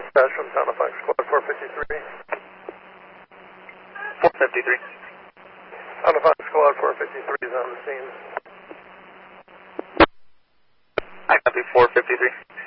Dispatch from Town of Fox, Squad 453. 453. Town of Fox, Squad 453 is on the scene. I copy 453.